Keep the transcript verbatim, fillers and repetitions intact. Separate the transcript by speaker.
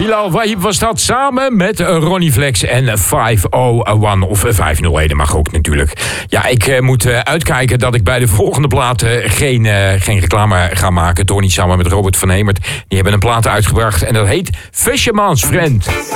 Speaker 1: Bilal Wahib was dat samen met Ronnie Flex en vijfhonderdéén of vijfhonderdéén. Dat mag ook natuurlijk. Ja, ik uh, moet uh, uitkijken dat ik bij de volgende platen geen, uh, geen reclame ga maken. Tony samen met Robert van Hemert. Die hebben een plaat uitgebracht en dat heet Fisherman's Friend.